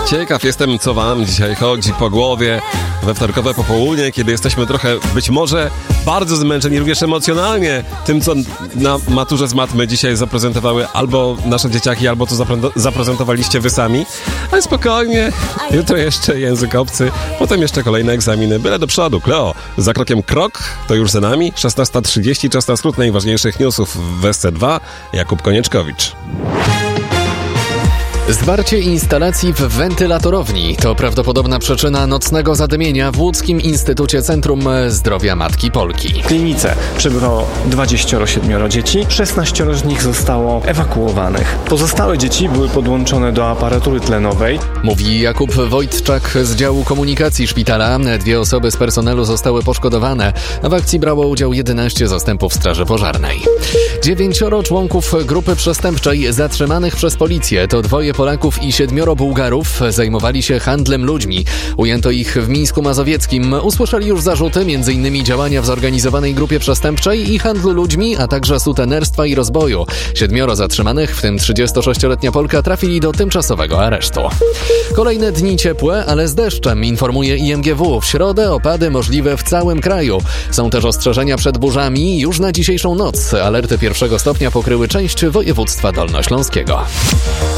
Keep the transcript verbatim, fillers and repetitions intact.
Ciekaw jestem, co wam dzisiaj chodzi po głowie we wtorkowe popołudnie, kiedy jesteśmy trochę, być może, bardzo zmęczeni również emocjonalnie tym, co na maturze z matmy dzisiaj zaprezentowały albo nasze dzieciaki, albo co zapre- zaprezentowaliście wy sami. Ale spokojnie, jutro jeszcze język obcy, potem jeszcze kolejne egzaminy. Byle do przodu. Kleo, za krokiem krok, to już za nami. szesnasta trzydzieści, czas na skrót najważniejszych newsów w S C dwa. Jakub Konieczkowicz. Zwarcie instalacji w wentylatorowni to prawdopodobna przyczyna nocnego zadymienia w Łódzkim Instytucie Centrum Zdrowia Matki Polki. W klinice przebywało dwadzieścia siedem dzieci, szesnaście z nich zostało ewakuowanych. Pozostałe dzieci były podłączone do aparatury tlenowej. Mówi Jakub Wojtczak z działu komunikacji szpitala. Dwie osoby z personelu zostały poszkodowane. W akcji brało udział jedenaście zastępów Straży Pożarnej. Dziewięcioro członków grupy przestępczej zatrzymanych przez policję to dwoje Polaków i siedmioro Bułgarów zajmowali się handlem ludźmi. Ujęto ich w Mińsku Mazowieckim. Usłyszeli już zarzuty m.in. działania w zorganizowanej grupie przestępczej i handlu ludźmi, a także sutenerstwa i rozboju. Siedmioro zatrzymanych, w tym trzydziestosześcioletnia Polka, trafili do tymczasowego aresztu. Kolejne dni ciepłe, ale z deszczem, informuje I M G W. W środę opady możliwe w całym kraju. Są też ostrzeżenia przed burzami już na dzisiejszą noc. Alerty pierwszego stopnia pokryły część województwa dolnośląskiego.